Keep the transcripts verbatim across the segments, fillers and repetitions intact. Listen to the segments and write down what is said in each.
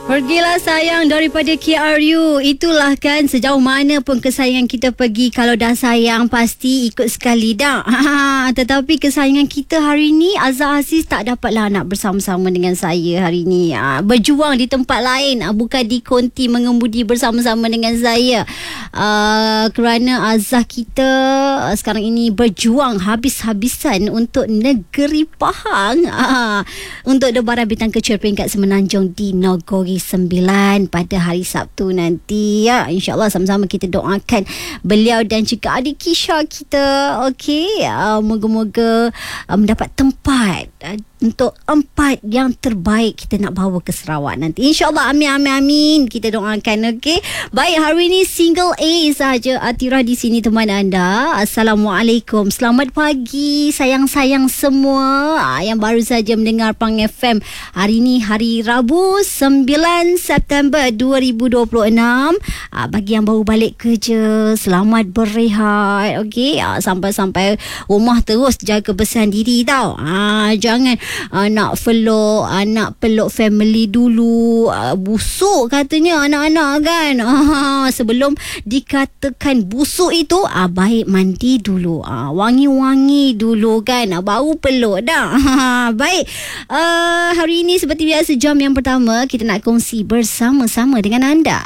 Pergilah sayang daripada K R U. Itulah kan, sejauh mana pun kesayangan kita pergi, kalau dah sayang pasti ikut sekali dah. Ha, tetapi kesayangan kita hari ni, Azhar Aziz tak dapatlah nak bersama-sama dengan saya hari ni. Ha, berjuang di tempat lain, ha, bukan di konti mengemudi bersama-sama dengan saya. Uh, kerana Azhar kita uh, sekarang ini berjuang habis-habisan untuk negeri Pahang, uh, untuk Debaran Bintang Kecil peringkat Semenanjung di Nagori sembilan pada hari Sabtu nanti, ya. InsyaAllah sama-sama kita doakan beliau dan juga adik Kisha kita. Okey, uh, moga-moga uh, mendapat tempat uh, untuk empat yang terbaik kita nak bawa ke Sarawak nanti. InsyaAllah, amin, amin, amin. Kita doakan, okey. Baik, hari ini single A saja. Atira di sini teman anda. Assalamualaikum. Selamat pagi sayang-sayang semua ah, yang baru saja mendengar Pang F M. Hari ini hari Rabu sembilan September dua ribu dua puluh enam. Ah, bagi yang baru balik kerja, selamat berehat. Okey, ah, sampai-sampai rumah terus jaga kebersihan diri tau. Ah, jangan ah, nak peluk, ah, nak peluk family dulu. Ah, busuk katanya anak-anak kan. Ah, sebelum dikatakan busuk itu, ah, baik mandi dulu, ah, wangi-wangi dulu kan, ah, baru peluk dah. Baik, uh, hari ini seperti biasa jam yang pertama kita nak kongsi bersama-sama dengan anda.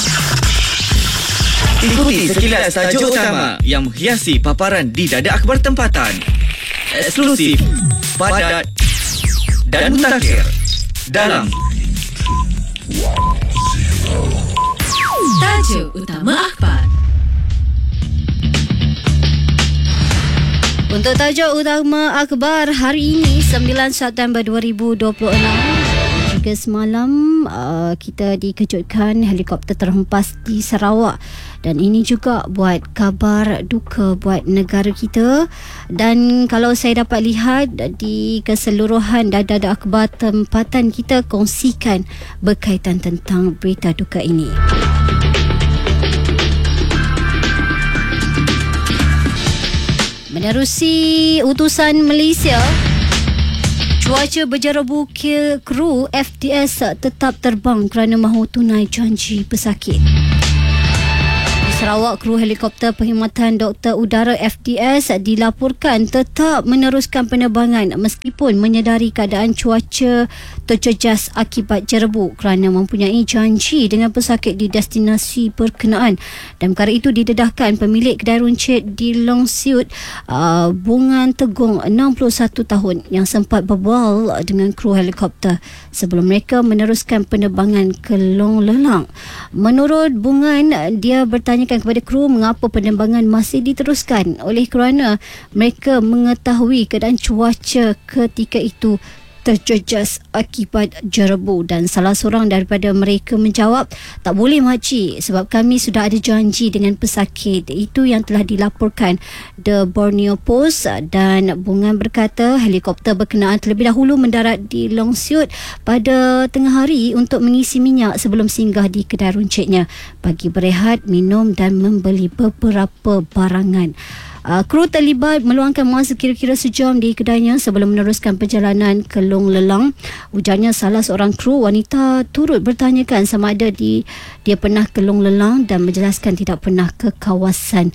Ikuti sekilas tajuk utama yang menghiasi paparan di Dada Akhbar Tempatan. Eksklusif, padat dan mutakhir dalam Tajuk Utama Akhbar. Untuk tajuk utama akhbar hari ini sembilan September dua ribu dua puluh enam, juga semalam uh, kita dikejutkan helikopter terhempas di Sarawak, dan ini juga buat kabar duka buat negara kita. Dan kalau saya dapat lihat di keseluruhan dada-dada akhbar tempatan kita kongsikan berkaitan tentang berita duka ini. Menerusi utusan Malaysia, cuaca berjerebu kru F D S tetap terbang kerana mahu tunai janji pesakit. Di Sarawak, kru helikopter perkhidmatan Doktor Udara F D S dilaporkan tetap meneruskan penerbangan meskipun menyedari keadaan cuaca terjejas akibat jerebu kerana mempunyai janji dengan pesakit di destinasi berkenaan. Dan perkara itu didedahkan pemilik kedai runcit di Long Siut, uh, Bungan Tegung, enam puluh satu tahun, yang sempat berbual dengan kru helikopter sebelum mereka meneruskan penerbangan ke Long Lelang. Menurut Bungan, dia bertanyakan kepada kru mengapa penerbangan masih diteruskan oleh kerana mereka mengetahui keadaan cuaca ketika itu terjejas akibat jerebu. Dan salah seorang daripada mereka menjawab, tak boleh makcik, sebab kami sudah ada janji dengan pesakit. Itu yang telah dilaporkan The Borneo Post. Dan Bungan berkata helikopter berkenaan terlebih dahulu mendarat di Long Siut pada tengah hari untuk mengisi minyak sebelum singgah di kedai runcitnya bagi berehat, minum dan membeli beberapa barangan. Uh, kru terlibat meluangkan masa kira-kira sejam di kedainya sebelum meneruskan perjalanan ke Long Lelang. Ujarnya salah seorang kru wanita turut bertanyakan sama ada di, dia pernah ke Long Lelang dan menjelaskan tidak pernah ke kawasan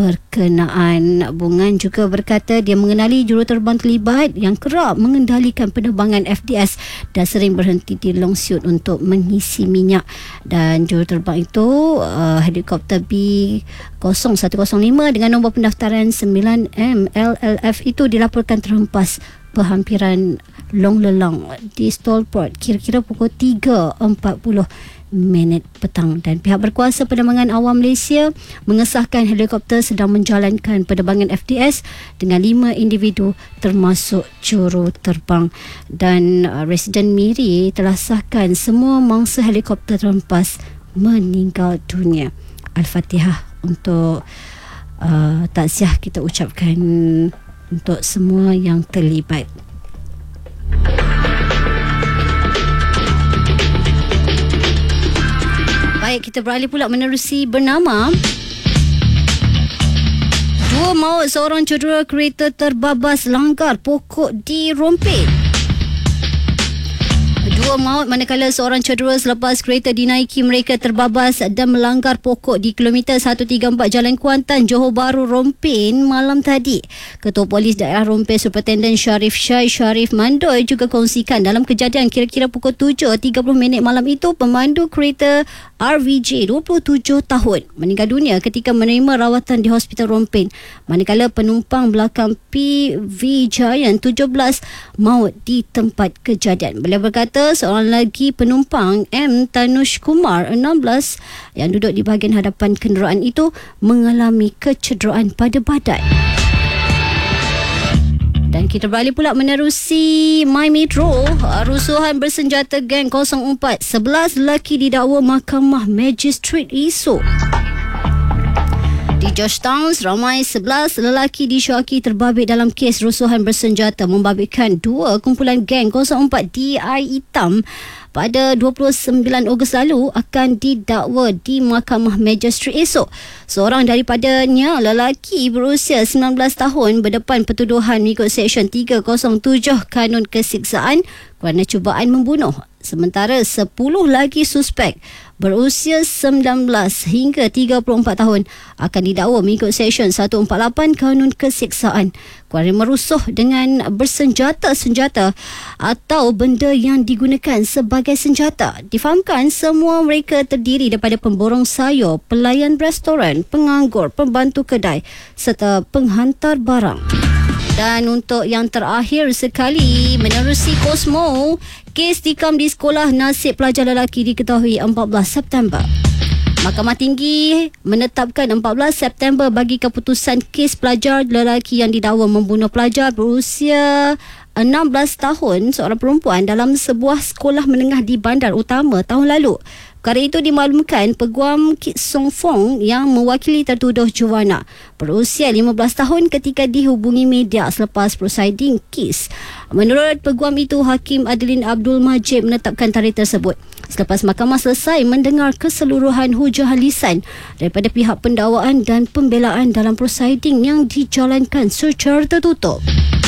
berkenaan. Bungan juga berkata dia mengenali juruterbang terlibat yang kerap mengendalikan penerbangan F D S dan sering berhenti di Long Siut untuk mengisi minyak. Dan juruterbang itu uh, helikopter B kosong satu kosong lima dengan nombor pendaftaran sembilan M L L F itu dilaporkan terhempas berhampiran Long Lelang di Stolport kira-kira pukul tiga empat puluh minit petang. Dan pihak berkuasa penerbangan awam Malaysia mengesahkan helikopter sedang menjalankan penerbangan F D S dengan lima individu termasuk juruterbang. Dan uh, residen Miri telah sahkan semua mangsa helikopter terhempas meninggal dunia. Al-Fatihah untuk uh, takziah kita ucapkan untuk semua yang terlibat. Baik, kita beralih pula menerusi bernama. Dua maut, seorang cedera, kereta terbabas langgar pokok di Rompit. Dua maut manakala seorang cedera selepas kereta dinaiki mereka terbabas dan melanggar pokok di kilometer seratus tiga puluh empat Jalan Kuantan, Johor Bahru, Rompin malam tadi. Ketua Polis Daerah Rompin Superintendent Sharif Syai Sharif Mandoy juga kongsikan dalam kejadian kira-kira pukul tujuh tiga puluh minit malam itu, pemandu kereta R V J dua puluh tujuh tahun meninggal dunia ketika menerima rawatan di Hospital Rompin. Manakala penumpang belakang P V Giant tujuh belas maut di tempat kejadian. Beliau berkata seorang lagi penumpang M Tanush Kumar enam belas yang duduk di bahagian hadapan kenderaan itu mengalami kecederaan pada badan. Dan kita beralih pula menerusi My Metro. Rusuhan bersenjata geng kosong empat, sebelas lelaki didakwa Mahkamah Magistrate esok. Di Georgetown, ramai sebelas lelaki disyaki terbabit dalam kes rusuhan bersenjata membabitkan dua kumpulan geng kosong empat D I hitam pada dua puluh sembilan Ogos lalu akan didakwa di Mahkamah Magistrate esok. Seorang daripadanya lelaki berusia sembilan belas tahun berdepan pertuduhan mengikut Seksyen tiga kosong tujuh Kanun Kesiksaan kerana cubaan membunuh. Sementara sepuluh lagi suspek berusia sembilan belas hingga tiga puluh empat tahun akan didakwa mengikut Seksyen seratus empat puluh lapan Kanun Kesiksaan kerana merusuh dengan bersenjata-senjata atau benda yang digunakan sebagai senjata. Difahamkan semua mereka terdiri daripada pemborong sayur, pelayan restoran, penganggur, pembantu kedai serta penghantar barang. Dan untuk yang terakhir sekali, menerusi Kosmo, kes tikam di sekolah nasib pelajar lelaki diketahui empat belas September. Mahkamah Tinggi menetapkan empat belas September bagi keputusan kes pelajar lelaki yang didakwa membunuh pelajar berusia enam belas tahun, seorang perempuan dalam sebuah sekolah menengah di Bandar Utama tahun lalu. Perkara itu dimaklumkan Peguam Kit Song Fong yang mewakili tertuduh Joanna berusia lima belas tahun ketika dihubungi media selepas prosiding kes. Menurut Peguam itu, Hakim Adeline Abdul Majid menetapkan tarikh tersebut selepas mahkamah selesai mendengar keseluruhan hujah lisan daripada pihak pendakwaan dan pembelaan dalam prosiding yang dijalankan secara tertutup.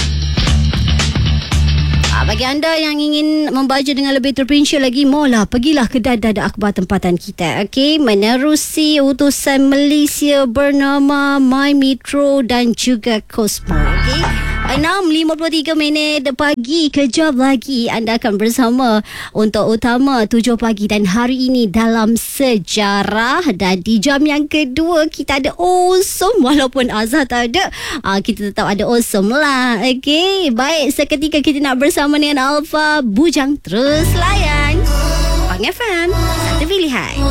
Bagi anda yang ingin membaca dengan lebih terperinci lagi, mula pergilah ke Dadak Akhbar tempatan kita. Okey, menerusi utusan Malaysia bernama My Metro dan juga Cosmo. Okey, enam lima puluh tiga minit pagi, kejap lagi anda akan bersama untuk utama tujuh pagi dan hari ini dalam sejarah. Dan di jam yang kedua kita ada Awesome, walaupun Azhar tak ada, uh, kita tetap ada Awesome lah. Okey, baik, seketika kita nak bersama dengan Alfa Bujang. Terus layan Pang F M, satu pilihan.